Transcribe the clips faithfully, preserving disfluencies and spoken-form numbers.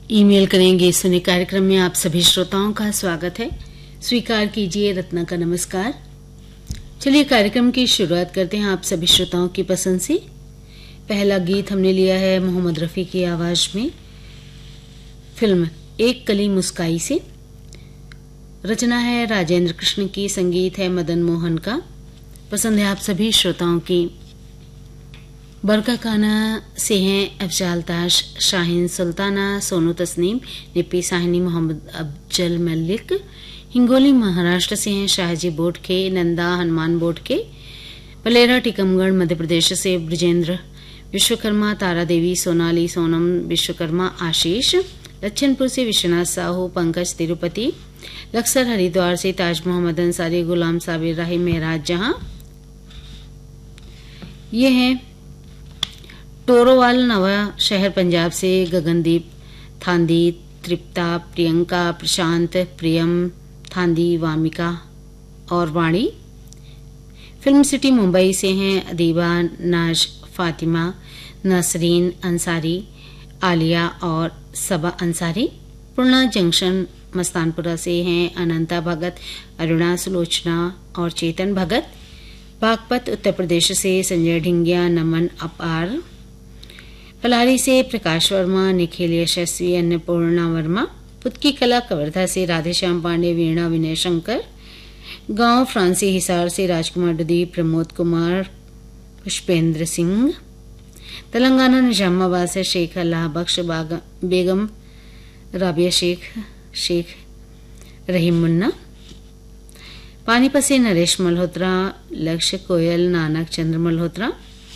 Email करेंगे सुने कार्यक्रम में आप सभी श्रोताओं का स्वागत है। स्वीकार कीजिए रत्ना का नमस्कार। चलिए कार्यक्रम की शुरुआत करते हैं आप सभी श्रोताओं की पसंद से। पहला गीत हमने लिया है मोहम्मद रफ़ी की आवाज में, फिल्म एक कली मुस्काई से। रचना है राजेंद्र कृष्ण की, संगीत है मदन मोहन का। पसंद है आप सभी श्रोताओं की। बरका खाना से हैं अफजाल ताश, शाहीन सुल्ताना, सोनू तस्नीम, निपी साहिनी, मोहम्मद अफजल मलिक। हिंगोली महाराष्ट्र से हैं शाहजी बोटके, नंदा हनुमान बोटके। पलेरा टीकमगढ़ मध्य प्रदेश से ब्रजेंद्र विश्वकर्मा, तारा देवी, सोनाली, सोनम विश्वकर्मा, आशीष। लच्छनपुर से विश्वनाथ साहू, पंकज तिरुपति। लक्सर हरिद्वार से ताज मोहम्मद अंसारी, गुलाम साबिर राही, मेहराज जहां। ये हैं टोरोवाल नवा शहर पंजाब से गगनदीप थांदी, तृप्ता, प्रियंका, प्रशांत, प्रियम थांदी, वामिका और वाणी। फिल्म सिटी मुंबई से हैं अदीबा, नाज, फातिमा, नसरीन अंसारी, आलिया और सबा अंसारी। पूर्णा जंक्शन मस्तानपुरा से हैं अनंता भगत, अरुणा सुलोचना और चेतन भगत। बागपत उत्तर प्रदेश से संजय ढिंगिया, नमन अपार। पलारी से प्रकाश वर्मा, निखिल यशस्वी, अन्नपूर्णा वर्मा। पुतकी कला कवर्धा से राधेश्याम पांडे, वीणा, विनय शंकर। गांव फ्रांसी हिसार से राजकुमार डुदी, प्रमोद कुमार, पुष्पेंद्र सिंह। तेलंगाना निजामाबाद से शेख अल्लाह बख्श, बेगम राबिया शेख, शेख रहीम मुन्ना। पानीपत से नरेश मल्होत्रा, लक्ष्य कोयल, नानक चंद्र मल्होत्रा।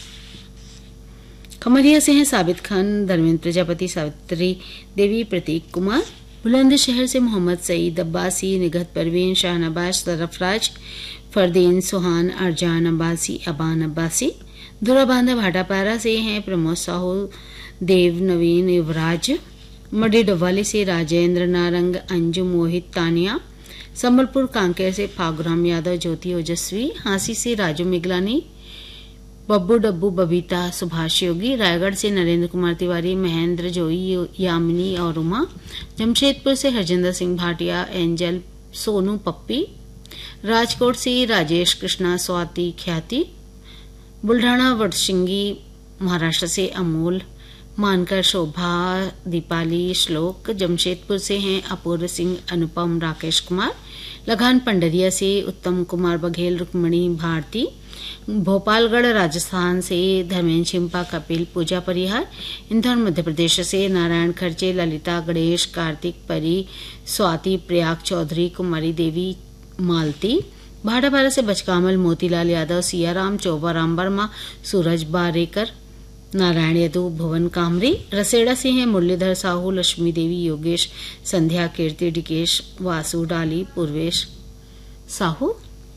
खमरिया से हैं साबित खान, धर्मेंद्र प्रजापति, सावित्री देवी, प्रतीक कुमार। बुलंदशहर से मोहम्मद सईद अब्बासी, निगहत परवीन, शाहनवाज, सरफराज, फरदीन सुहान, अरजान अब्बासी, अबान अब्बासी। दुराबांधा भाटापारा से हैं प्रमोद साहू, देव नवीन, युवराज। मडी डब्वाली से राजेंद्र नारंग, अंजू, मोहित, तानिया। संबलपुर कांकेर से फागुराम यादव, ज्योति ओजस्वी। हांसी से राजू मिगलानी, बब्बू डब्बू, बबीता, सुभाष योगी। रायगढ़ से नरेंद्र कुमार तिवारी, महेंद्र जोई, यामिनी और उमा। जमशेदपुर से हरजिंदर सिंह भाटिया, एंजल, सोनू, पप्पी। राजकोट से राजेश कृष्णा, स्वाति, ख्याति। बुल्ढाना वडसिंगी महाराष्ट्र से अमोल, मानकर, शोभा, दीपाली, श्लोक। जमशेदपुर से हैं अपूर्व सिंह, अनुपम, राकेश कुमार। लगान पंडरिया से उत्तम कुमार बघेल, रुक्मणी, भारती। भोपालगढ़ राजस्थान से धर्मेंद्र छिंपा, कपिल, पूजा परिहार। इंदौर मध्य प्रदेश से नारायण खर्चे, ललिता, गणेश, कार्तिक, परी, स्वाति, प्रयाग चौधरी, कुमारी देवी, मालती। भाटापारा से बचकामल, मोतीलाल यादव, सियाराम, चौबाराम वर्मा, सूरज बारेकर, नारायण यदु, भुवन कामरी। रसेड़ा से हैं मुरलीधर साहू, लक्ष्मी देवी, योगेश, संध्या, कीर्ति, डिकेश, वासु, डाली, पूर्वेश साहू।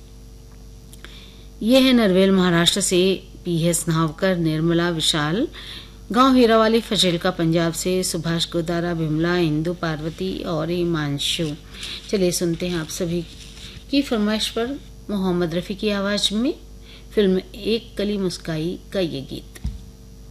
ये है नरवेल महाराष्ट्र से पीएस नावकर, निर्मला, विशाल। गांव हीरावाली फजीलका पंजाब से सुभाष गोदारा, बिमला, इंदु, पार्वती और हिमांशु। चलिए सुनते हैं आप सभी की फरमाइश पर मोहम्मद रफ़ी की आवाज में फिल्म एक कली मुस्काई का ये गीत।